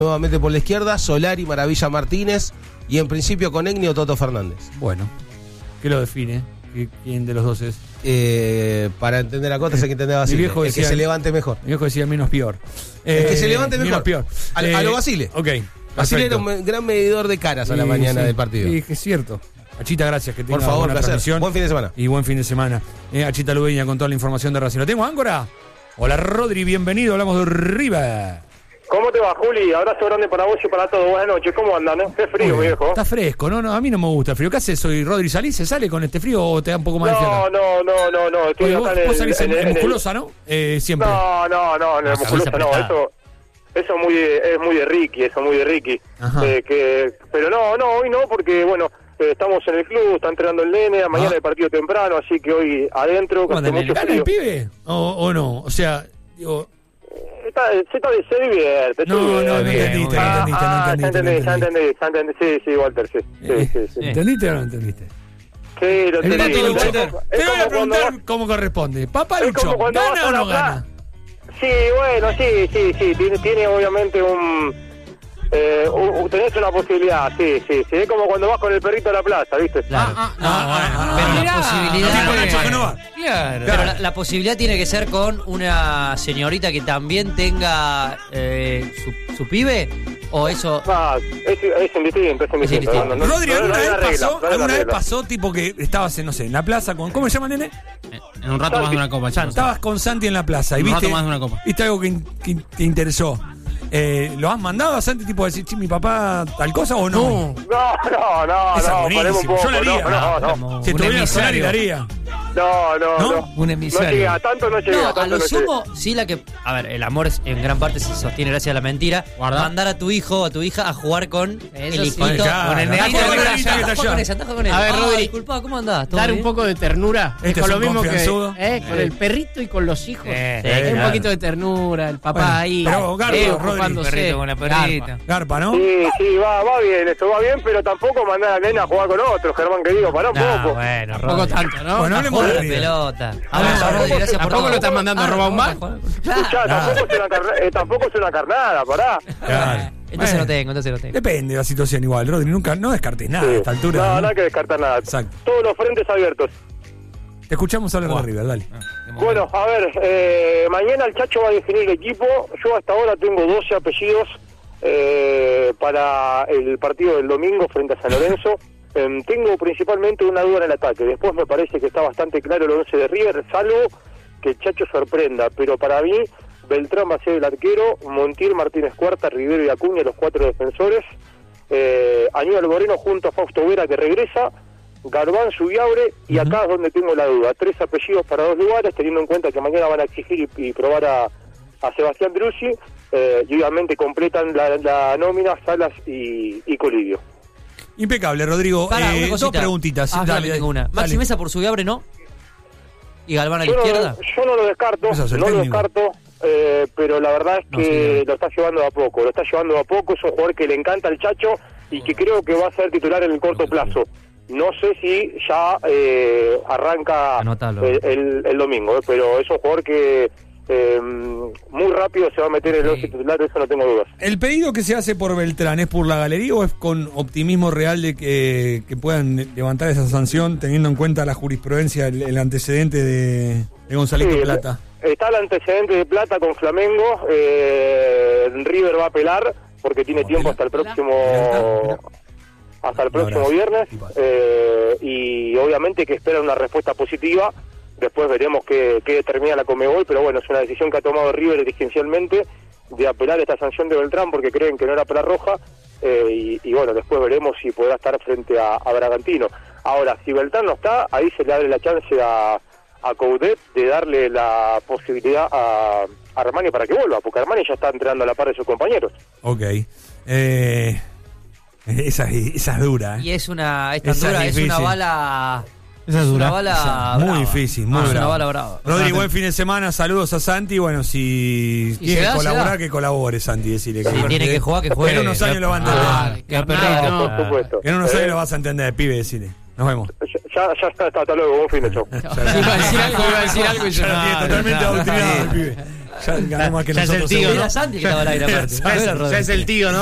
Nuevamente por la izquierda, Solari, Maravilla Martínez y en principio con Egni o Toto Fernández. Bueno, ¿qué lo define? ¿Quién de los dos es? Para entender a Cotas hay que entender a Basile. El que se levante mejor. Mi viejo decía menos peor. El que se levante mejor. Menos peor. A lo Basile. Ok. Basile era un gran medidor de caras a la mañana del partido. Sí, es cierto. Achita, gracias. Que tenga por favor, buena placer. transmisión. Buen fin de semana. Y buen fin de semana. Achita Lubeña con toda la información de Racing. ¿Lo tengo, Áncora? Hola, Rodri, bienvenido. Hablamos de River. ¿Cómo te va, Juli? Abrazo grande para vos y para todos. Buenas noches. ¿Cómo andan? Qué frío, mi viejo. Está fresco, no, a mí no me gusta el frío. ¿Qué haces? ¿Soy Rodri Salís? ¿Se sale con este frío o te da un poco más de fiaca? No. Estoy vos salís en musculosa, ¿no? Siempre. No, en el musculosa no. Eso es muy de Ricky, pero no, hoy no, porque bueno, estamos en el club, está entrenando el nene, mañana el partido temprano, así que hoy adentro con mucho frío. ¿El pibe? ¿O no? O sea, digo... Se divierte. No entendiste. Ya entendí. Sí, Walter, sí. ¿Entendiste o no entendiste? Sí, lo entendí. Te voy a preguntar cómo corresponde. Papá Lucho, ¿gana o no gana? Sí, bueno, sí. Tiene obviamente tenés una posibilidad, sí. Es como cuando vas con el perrito a la plaza, ¿viste? Claro. Pero la posibilidad... Claro. Pero la posibilidad tiene que ser con una señorita que también tenga su pibe, o eso... Es indistinto. Rodri, ¿alguna vez pasó tipo que estabas en la plaza con... ¿Cómo se llama, nene? En un rato más de una copa. Estabas con Santi en la plaza y viste más de una copa. Viste algo que te interesó. ¿Lo has mandado a Santi tipo a decir, mi papá tal cosa o no? No. Esa es buenísimo. Yo la haría. No. Si tuviera Solari la haría. No. Un emisario. No llega, tanto no llega. A lo sumo, sí, a ver, el amor en gran parte se sostiene gracias a la mentira. Mandar a tu hijo o a tu hija a jugar con el hijito. Con el negato que está con él. A ver, Rodri, disculpa, ¿cómo andás? Dar un poco de ternura. Es con lo mismo que con el perrito y con los hijos. Un poquito de ternura, el papá ahí. Pero Rodri, perrito con la perrita. Garpa, ¿no? Sí, va bien, esto va bien, pero tampoco mandar a la nena a jugar con otro, Germán, que digo, para un poco. Bueno, tampoco tanto, ¿no? Bueno, hablemos de la pelota. Gracias por todo. ¿Lo estás mandando a robar un bar? Escuchá, tampoco es una carnada, pará. Claro. Entonces no tengo. Depende de la situación igual, Rodri. Nunca no descartes nada a esta altura. No hay que descartar nada. Exacto. Todos los frentes abiertos. Te escuchamos hablar de River, dale. Bueno, a ver, mañana el Chacho va a definir el equipo. Yo hasta ahora tengo 12 apellidos para el partido del domingo frente a San Lorenzo. Tengo principalmente una duda en el ataque. Después me parece que está bastante claro el 11 de River, salvo que el Chacho sorprenda. Pero para mí, Beltrán va a ser el arquero, Montiel, Martínez Cuarta, Rivero y Acuña, los 4 defensores. Aníbal Moreno junto a Fausto Vera, que regresa. Garbán, Subiabre, y acá es donde tengo la duda. 3 apellidos para 2 lugares, teniendo en cuenta que mañana van a exigir y probar a Sebastián Drussi, y obviamente completan la nómina Salas y Colidio. Impecable, Rodrigo. Dos preguntitas. Dale, tengo una. Maxi Mesa por Subiabre, ¿no? ¿Y Galván a la izquierda? Yo no lo descarto, pero la verdad es que lo está llevando de a poco. Es un jugador que le encanta al Chacho y que creo que va a ser titular en el corto plazo. No sé si ya arranca el domingo, pero es un jugador que muy rápido se va a meter en el 11 titular, eso no tengo dudas. ¿El pedido que se hace por Beltrán es por la galería o es con optimismo real de que puedan levantar esa sanción, teniendo en cuenta la jurisprudencia, el antecedente de Gonzalito Plata? Está el antecedente de Plata con Flamengo. River va a apelar porque tiene tiempo hasta el próximo... Hasta el próximo viernes, y obviamente que espera una respuesta positiva. Después veremos qué determina la Conmebol, pero bueno, es una decisión que ha tomado River dirigencialmente de apelar esta sanción de Beltrán porque creen que no era para roja, y bueno, después veremos si podrá estar frente a Bragantino. Ahora, si Beltrán no está, ahí se le abre la chance a Coudet de darle la posibilidad a Armani para que vuelva, porque Armani ya está entrenando a la par de sus compañeros. Ok. Esa es dura, ¿eh? Y es una bala. Esa es dura. Una bala muy difícil, muy brava. Una bala brava. Rodri, buen fin de semana, saludos a Santi. Bueno, si quiere colaborar, que colabore, Santi. Decirle que tiene que jugar, que juegue. En unos años lo va a entender. Por supuesto. En unos años lo vas a entender, pibe, decirle. Nos vemos. Ya está, hasta luego, buen fin de show. Iba a decir algo y yo totalmente adoctrinado el pibe. Ya ganó más que ya nosotros. es el tío, Era Santi que estaba al aire aparte. Ya es el tío, ¿no?